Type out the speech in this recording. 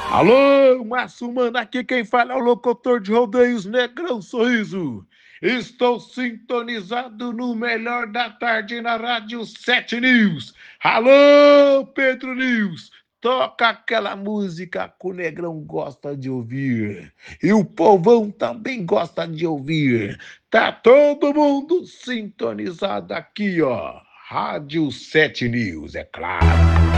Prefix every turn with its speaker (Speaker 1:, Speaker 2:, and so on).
Speaker 1: Alô, Márcio Mano, aqui quem fala é o locutor de rodeios Negrão Sorriso. Estou sintonizado no melhor da tarde na Rádio 7 News. Alô, Pedro News, toca aquela música que o Negrão gosta de ouvir. E o povão também gosta de ouvir. Tá todo mundo sintonizado aqui, ó. Rádio 7 News, é claro.